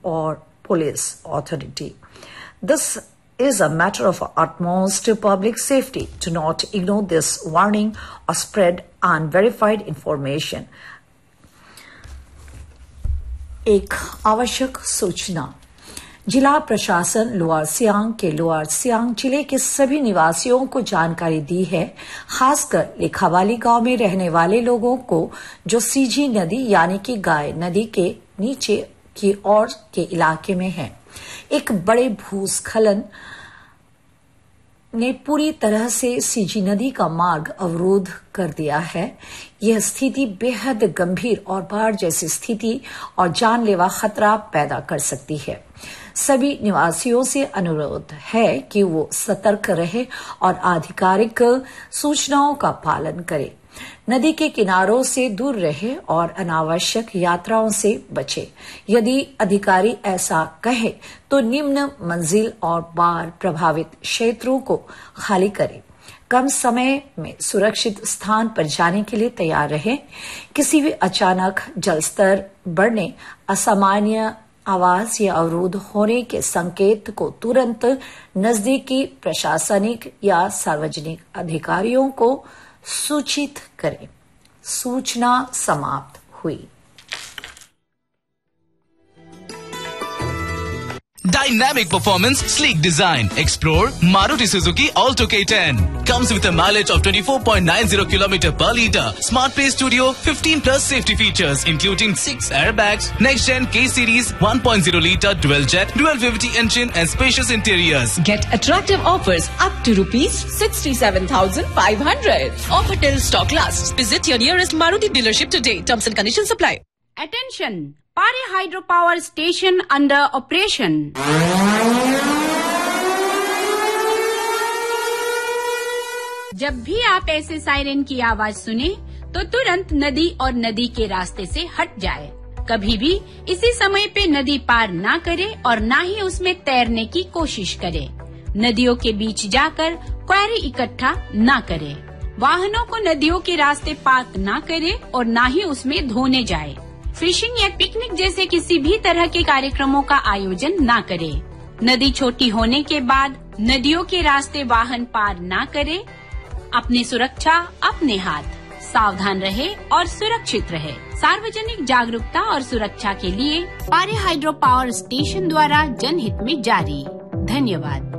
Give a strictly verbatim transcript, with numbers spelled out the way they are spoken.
or police authority. This is a matter of utmost public safety. Do not ignore this warning or spread unverified information. एक आवश्यक सूचना। जिला प्रशासन lower Siang के lower Siang जिले के सभी निवासियों को जानकारी दी है, खासकर लिखावाली गांव में रहने वाले लोगों को जो सीजी नदी यानी कि गाय नदी के नीचे की ओर के इलाके में है। एक बड़े भूस्खलन ने पूरी तरह से सीजी नदी का मार्ग अवरोध कर दिया है। यह स्थिति बेहद गंभीर और बाढ़ जैसी स्थिति और जानलेवा खतरा पैदा कर सकती है। सभी निवासियों से अनुरोध है कि वो सतर्क रहे और आधिकारिक सूचनाओं का पालन करें। नदी के किनारों से दूर रहे और अनावश्यक यात्राओं से बचे। यदि अधिकारी ऐसा कहे तो निम्न मंजिल और बाढ़ प्रभावित क्षेत्रों को खाली करें। कम समय में सुरक्षित स्थान पर जाने के लिए तैयार रहें। किसी भी अचानक जलस्तर बढ़ने, असामान्य आवाज या अवरोध होने के संकेत को तुरंत नजदीकी प्रशासनिक या सार्वजनिक अधिकारियों को सूचित करें। सूचना समाप्त हुई। Dynamic performance, sleek design. Explore Maruti Suzuki Alto K ten. Comes with a mileage of twenty-four point nine zero kilometers per liter. Smart Pay Studio, fifteen plus safety features, including six airbags, next-gen K-Series, one point zero liter dual-jet, dual-V V T engine and spacious interiors. Get attractive offers up to rupees sixty-seven thousand five hundred. Offer till stock lasts. Visit your nearest Maruti dealership today. Terms and conditions apply. Attention! Pari Hydropower Station under operation. जब भी आप ऐसे siren की आवाज सुने तो तुरंत नदी और नदी के रास्ते से हट जाए। कभी भी इसी समय पे नदी पार ना करे और ना ही उसमें तैरने की कोशिश करे। नदियों के बीच जाकर क्वेरी इकट्ठा ना करे। वाहनों को नदियों के रास्ते पार्क ना करे और ना ही उसमें धोने जाए। फिशिंग या पिकनिक जैसे किसी भी तरह के कार्यक्रमों का आयोजन ना करे। नदी छोटी होने के बाद नदियों के रास्ते वाहन पार ना करे। अपनी सुरक्षा अपने हाथ। सावधान रहे और सुरक्षित रहे। सार्वजनिक जागरूकता और सुरक्षा के लिए पारी हाइड्रो पावर स्टेशन द्वारा जनहित में जारी। धन्यवाद।